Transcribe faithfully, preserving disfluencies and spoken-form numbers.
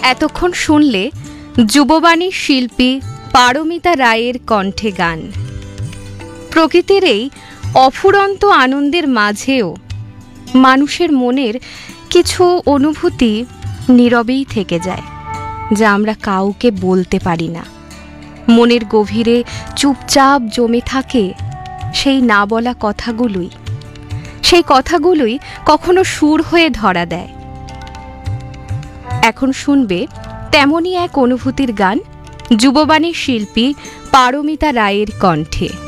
এতক্ষণ শুনলে যুববাণী শিল্পী পারমিতা রায়ের কণ্ঠে গান। প্রকৃতির এই অফুরন্ত আনন্দের মাঝেও মানুষের মনের কিছু অনুভূতি নীরবেই থেকে যায়, যা আমরা কাউকে বলতে পারি না। মনের গভীরে চুপচাপ জমে থাকে সেই না বলা কথাগুলোই, সেই কথাগুলোই কখনো সুর হয়ে ধরা দেয়। এখন শুনবে তেমনই এক অনুভূতির গান যুববাণী শিল্পী পারমিতা রায়ের কণ্ঠে।